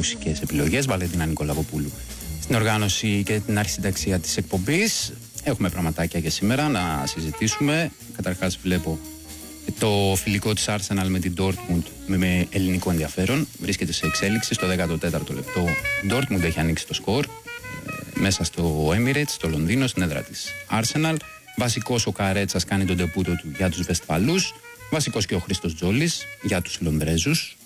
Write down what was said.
μουσικές επιλογές, Βαλεντίνα Νικολακοπούλου στην οργάνωση και την αρχισυνταξία της εκπομπής. Έχουμε πραγματάκια για σήμερα να συζητήσουμε. Καταρχάς βλέπω το φιλικό της Arsenal με την Dortmund με ελληνικό ενδιαφέρον. Βρίσκεται σε εξέλιξη στο 14ο λεπτό. Η Dortmund έχει ανοίξει το σκορ μέσα στο Emirates, στο Λονδίνο, στην έδρα της Arsenal. Βασικός ο Καρέτσας κάνει τον ντεπούτο του για τους Βεσπαλούς. Βασικός και ο Χρήστος Τζόλης για τους Λονδρέζους.